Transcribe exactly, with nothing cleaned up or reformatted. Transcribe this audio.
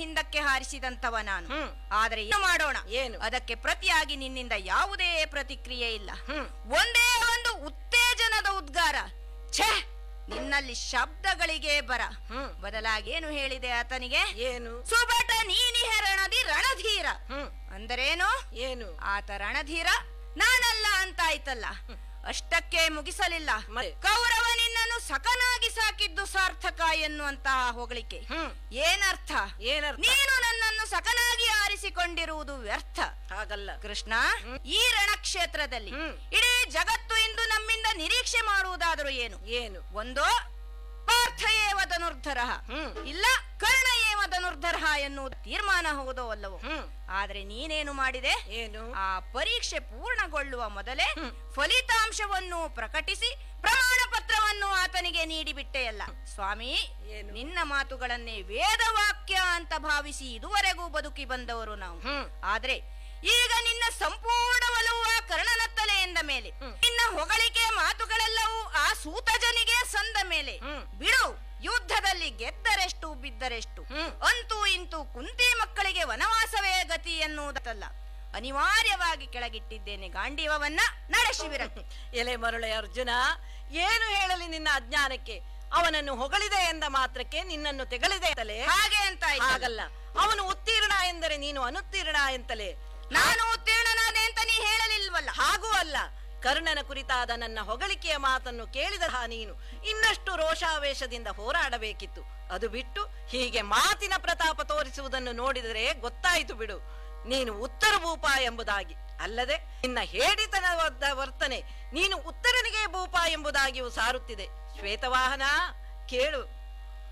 ಹಿಂದಕ್ಕೆ ಹಾರಿಸಿದಂತವ ನಾನು. ಹ್ಮ್. ಆದ್ರೆ ಏನು ಮಾಡೋಣ, ಏನು? ಅದಕ್ಕೆ ಪ್ರತಿಯಾಗಿ ನಿನ್ನಿಂದ ಯಾವುದೇ ಪ್ರತಿಕ್ರಿಯೆ ಇಲ್ಲ. ಹ್ಮ್. ಒಂದೇ ಒಂದು ಉತ್ತೇಜನದ ಉದ್ಗಾರ, ಛೇ ನಿನ್ನಲ್ಲಿ ಶಬ್ದಗಳಿಗೆ ಬರ. ಹ್ಮ್. ಬದಲಾಗಿ ಏನು ಹೇಳಿದೆ ಆತನಿಗೆ? ಏನು? ಸುಬಟ ನೀನಿಹರಣದಿ ರಣಧೀರ. ಹ್ಮ್. ಅಂದರೇನು? ಏನು? ಆತ ರಣಧೀರ, ನಾನಲ್ಲ ಅಂತಾಯ್ತಲ್ಲ. ಅಷ್ಟಕ್ಕೆ ಮುಗಿಸಲಿಲ್ಲ, ಮತ್ತೆ? ಕೌರವ ನಿನ್ನನ್ನು ಸಕನಾಗಿ ಸಾಕಿದ್ದು ಸಾರ್ಥಕ ಎನ್ನುವಂತಹ ಹೊಗಳಿಕೆ. ಹ್ಮ್. ಏನರ್ಥ? ಏನರ್ಥ? ನೀನು ನನ್ನನ್ನು ಸಕನಾಗಿ ಆರಿಸಿಕೊಂಡಿರುವುದು ವ್ಯರ್ಥ. ಹಾಗಲ್ಲ ಕೃಷ್ಣ, ಹ್ಮ್. ಈ ರಣಕ್ಷೇತ್ರದಲ್ಲಿ ಹ್ಮ್. ಇಡೀ ಜಗತ್ತು ಇಂದು ನಮ್ಮಿಂದ ನಿರೀಕ್ಷೆ ಮಾಡುವುದಾದರೂ ಏನು? ಏನು? ಒಂದೋ ಪಾರ್ಥ ಏವ ಧನುರ್ಧರ, ಹ್ಮ್. ಇಲ್ಲ ಕರ್ಣ ಏವ ಧನುರ್ಧರ ಎನ್ನುವುದು ತೀರ್ಮಾನ ಹೋದೋ ಅಲ್ಲವೋ. ಹ್ಮ್. ಆದ್ರೆ ನೀನೇನು ಮಾಡಿದೆ? ಏನು? ಆ ಪರೀಕ್ಷೆ ಪೂರ್ಣಗೊಳ್ಳುವ ಮೊದಲೇ ಹ್ಮ್. ಫಲಿತಾಂಶವನ್ನು ಪ್ರಕಟಿಸಿ ಪ್ರಮಾಣ ಪತ್ರವನ್ನು ಆತನಿಗೆ ನೀಡಿಬಿಟ್ಟೆಯಲ್ಲ. ಸ್ವಾಮಿ, ಏನು? ನಿನ್ನ ಮಾತುಗಳನ್ನೇ ವೇದವಾಕ್ಯ ಅಂತ ಭಾವಿಸಿ ಇದುವರೆಗೂ ಬದುಕಿ ಬಂದವರು ನಾವು. ಹ್ಮ್. ಆದ್ರೆ ಈಗ ನಿನ್ನ ಸಂಪೂರ್ಣ ಒಲವು ಆ ಕರ್ಣನತ್ತಲೆ ಎಂದ ಮೇಲೆ, ಹ್ಮ್. ನಿನ್ನ ಹೊಗಳಿಕೆ ಮಾತುಗಳೆಲ್ಲವೂ ಆ ಸೂತಜನಿಗೆ ಸಂದ ಮೇಲೆ, ಹ್ಮ್. ಬಿಡು, ಯುದ್ಧದಲ್ಲಿ ಗೆದ್ದರೆಷ್ಟು ಬಿದ್ದರೆಷ್ಟು, ಹ್ಮ್. ಅಂತೂ ಇಂತೂ ಕುಂತಿ ಮಕ್ಕಳಿಗೆ ವನವಾಸವೇ ಗತಿ ಎನ್ನುವುದಲ್ಲ. ಅನಿವಾರ್ಯವಾಗಿ ಕೆಳಗಿಟ್ಟಿದ್ದೇನೆ ಗಾಂಡೀವವನ್ನ, ನಡೆ ಶಿಬಿರಕ್ಕೆ. ಎಲೆ ಮರುಳೆ ಅರ್ಜುನ, ಏನು ಹೇಳಲಿ ನಿನ್ನ ಅಜ್ಞಾನಕ್ಕೆ? ಅವನನ್ನು ಹೊಗಳಿದೆ ಎಂದ ಮಾತ್ರಕ್ಕೆ ನಿನ್ನನ್ನು ತೆಗಳಿದೆ ಅಂತಲೇ? ಹಾಗೆ ಅಂತ ಆಯ್ತಲ್ಲ. ಹಾಗಲ್ಲ, ಅವನು ಉತ್ತೀರ್ಣ ಎಂದರೆ ನೀನು ಅನುತ್ತೀರ್ಣ ಎಂತಲೇ. ನಾನು ಉತ್ತೀರ್ಣನಾದೆ ಅಂತ ನೀ ಹೇಳಲಿಲ್ವಲ್ಲ. ಹಾಗೂ ಅಲ್ಲ, ಕರ್ಣನ ಕುರಿತಾದ ನನ್ನ ಹೊಗಳಿಕೆಯ ಮಾತನ್ನು ಕೇಳಿದ ನೀನು ಇನ್ನಷ್ಟು ರೋಷಾವೇಶದಿಂದ ಹೋರಾಡಬೇಕಿತ್ತು. ಅದು ಬಿಟ್ಟು ಹೀಗೆ ಮಾತಿನ ಪ್ರತಾಪ ತೋರಿಸುವುದನ್ನು ನೋಡಿದರೆ ಗೊತ್ತಾಯಿತು ಬಿಡು, ನೀನು ಉತ್ತರ ಭೂಪ ಎಂಬುದಾಗಿ. ಅಲ್ಲದೆ ನಿನ್ನ ಹೇಡಿತನವಾದ ವರ್ತನೆ ನೀನು ಉತ್ತರನಿಗೆ ಭೂಪ ಎಂಬುದಾಗಿಯೂ ಸಾರುತ್ತಿದೆ. ಶ್ವೇತವಾಹನ ಕೇಳು.